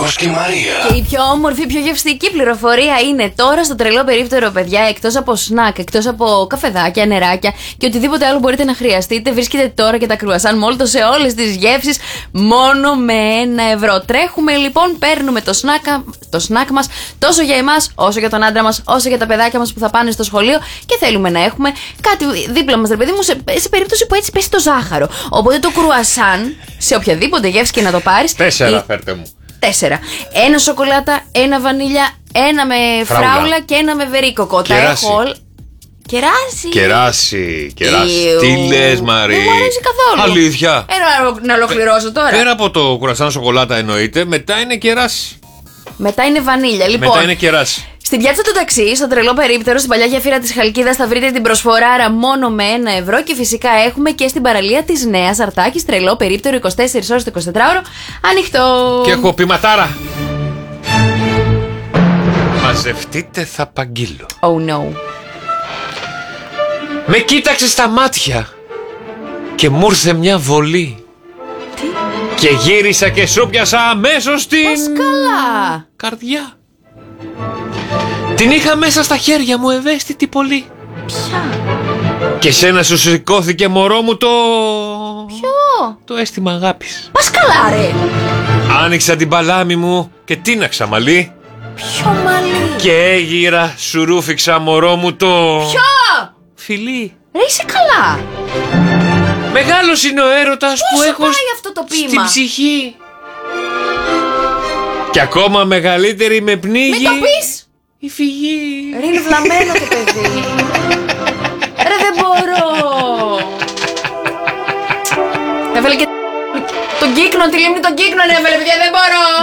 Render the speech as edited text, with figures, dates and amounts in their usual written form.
Γιώργος και η Μαρία. Και η πιο όμορφη, πιο γευστική πληροφορία είναι τώρα στο τρελό περίπτερο, παιδιά, εκτός από σνακ, εκτός από καφεδάκια, νεράκια και οτιδήποτε άλλο μπορείτε να χρειαστείτε, βρίσκεται τώρα και τα κρουασάν μόλτο σε όλες τις γεύσεις μόνο με 1€. Τρέχουμε λοιπόν, παίρνουμε το σνακ μας τόσο για εμάς, όσο για τον άντρα μας, όσο για τα παιδάκια μας που θα πάνε στο σχολείο και θέλουμε να έχουμε κάτι δίπλα μας, ρε παιδί μου, σε περίπτωση που έτσι πέσει το ζάχαρο. Οπότε το κρουασάν, σε οποιαδήποτε γεύση και να το πάρεις. 4 φέρτε μου. 4. Ένα σοκολάτα, ένα βανίλια, ένα με φράουλα και ένα με βερίκοκο. Τα έχω όλα. Κεράσι. Τι λες, Μαρή? Δεν μου αρέσει καθόλου. Αλήθεια? Να ολοκληρώσω τώρα. Πέρα από το κουρασάν σοκολάτα εννοείται, μετά είναι κεράσι. Μετά είναι βανίλια. Λοιπόν, μετά είναι κεράσι. στην πιάτσα του ταξί, στο τρελό περίπτερο, στην παλιά γέφυρα της Χαλκίδας, θα βρείτε την προσφοράρα μόνο με 1€. Και φυσικά έχουμε και στην παραλία της Νέας Αρτάκης τρελό περίπτερο 24 ώρες το 24ωρο ανοιχτό. Και έχω ποιηματάρα. Μαζευτείτε, θα παγγείλω. Oh no. Με κοίταξε στα μάτια και μου ήρθε μια βολή. Τι? Και γύρισα και σου πιάσα αμέσως την Καλά. καρδιά. Την είχα μέσα στα χέρια μου ευαίσθητη πολύ. Ποια? Και σένα σου σηκώθηκε, μωρό μου, το... Ποιο? Το αίσθημα αγάπης. Πας καλά, ρε. Άνοιξα την παλάμη μου και τίναξα μαλλί. Ποιο μαλλί? Και έγιρα σου ρούφηξα, μωρό μου, το... Ποιο? Φιλί. Ρε, είσαι καλά. Μεγάλος είναι ο έρωτας που Πόσο έχω πάει αυτό το ποίημα? στην ψυχή. Και ακόμα μεγαλύτερη με πνίγει. Μην το πεις. Η φυγή. Ρε, είναι βλαμμένο το παιδί. Ρε, δεν μπορώ. Έβαλε και τον κύκνο, τη λίμνη των κύκνων έβαλε, παιδιά, δεν μπορώ.